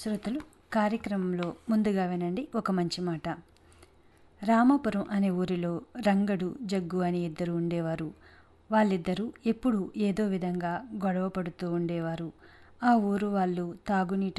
శ్రోతలు, కార్యక్రమంలో ముందుగా వినండి ఒక మంచి మాట. రామాపురం అనే ఊరిలో రంగడు, జగ్గు అని ఇద్దరు ఉండేవారు. వాళ్ళిద్దరూ ఎప్పుడూ ఏదో విధంగా గొడవ పడుతూ ఉండేవారు. ఆ ఊరు వాళ్ళు తాగునీటి